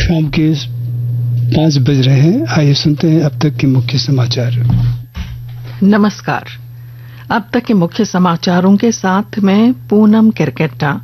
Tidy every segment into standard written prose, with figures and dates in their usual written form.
शाम के 5 बज रहे हैं। आइए सुनते हैं अब तक के मुख्य समाचार। नमस्कार। अब तक के मुख्य समाचारों के साथ मैं पूनम किरकेट्टा।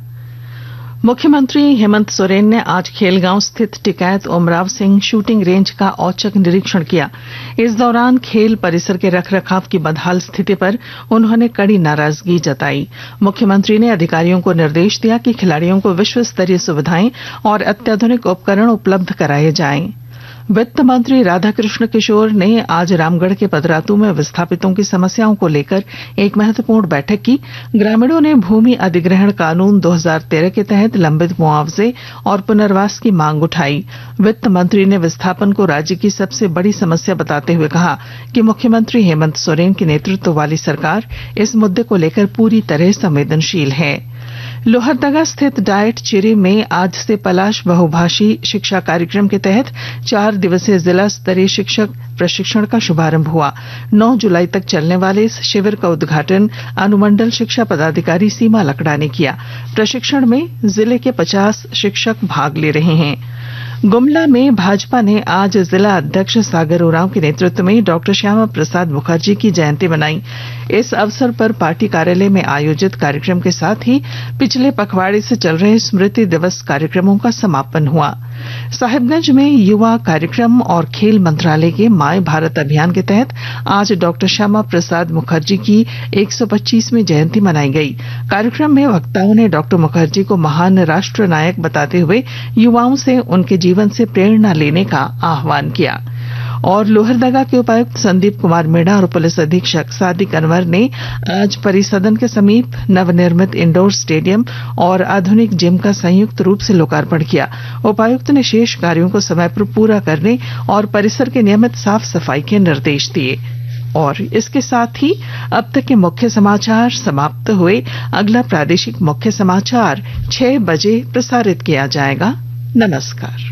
मुख्यमंत्री हेमंत सोरेन ने आज खेलगांव स्थित टिकैत ओमराव सिंह शूटिंग रेंज का औचक निरीक्षण किया। इस दौरान खेल परिसर के रखरखाव की बदहाल स्थिति पर उन्होंने कड़ी नाराजगी जताई। मुख्यमंत्री ने अधिकारियों को निर्देश दिया कि खिलाड़ियों को विश्व स्तरीय सुविधाएं और अत्याधुनिक उपकरण उपलब्ध कराए जाएं। वित्त मंत्री राधाकृष्ण किशोर ने आज रामगढ़ के पदरातू में विस्थापितों की समस्याओं को लेकर एक महत्वपूर्ण बैठक की। ग्रामीणों ने भूमि अधिग्रहण कानून 2013 के तहत लंबित मुआवजे और पुनर्वास की मांग उठाई। वित्त मंत्री ने विस्थापन को राज्य की सबसे बड़ी समस्या बताते हुए कहा कि मुख्यमंत्री हेमंत सोरेन के नेतृत्व वाली सरकार इस मुद्दे को लेकर पूरी तरह संवेदनशील है। लोहरदगा स्थित डाइट चिरी में आज से पलाश बहुभाषी शिक्षा कार्यक्रम के तहत 4 दिवसीय जिला स्तरीय शिक्षक प्रशिक्षण का शुभारंभ हुआ। 9 जुलाई तक चलने वाले इस शिविर का उद्घाटन अनुमंडल शिक्षा पदाधिकारी सीमा लकड़ा ने किया। प्रशिक्षण में जिले के 50 शिक्षक भाग ले रहे हैं। गुमला में भाजपा ने आज जिला अध्यक्ष सागर उरांव के नेतृत्व में डॉक्टर श्यामा प्रसाद मुखर्जी की जयंती मनाई। इस अवसर पर पार्टी कार्यालय में आयोजित कार्यक्रम के साथ ही पिछले पखवाड़े से चल रहे स्मृति दिवस कार्यक्रमों का समापन हुआ। साहिबगंज में युवा कार्यक्रम और खेल मंत्रालय के माय भारत अभियान के तहत आज डॉक्टर श्यामा प्रसाद मुखर्जी की 125वीं जयंती मनाई गई। कार्यक्रम में वक्ताओं ने डॉक्टर मुखर्जी को महान राष्ट्र नायक बताते हुए युवाओं से उनके जीवन से प्रेरणा लेने का आह्वान किया। और लोहरदगा के उपायुक्त संदीप कुमार मीणा और पुलिस अधीक्षक सादिक अनवर ने आज परिसदन के समीप नवनिर्मित इंडोर स्टेडियम और आधुनिक जिम का संयुक्त रूप से लोकार्पण किया। उपायुक्त ने शेष कार्यों को समय पर पूरा करने और परिसर के नियमित साफ सफाई के निर्देश दिए। और इसके साथ ही अब तक के मुख्य समाचार समाप्त हुए। अगला प्रादेशिक मुख्य समाचार 6 बजे प्रसारित किया जाएगा। नमस्कार।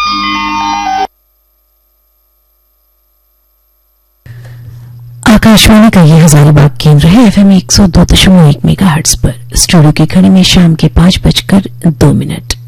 आकाशवाणी का यह हजारीबाग केंद्र है। FM 102.1 मेगाहर्ट्ज पर। स्टूडियो की घड़ी में शाम के 5:02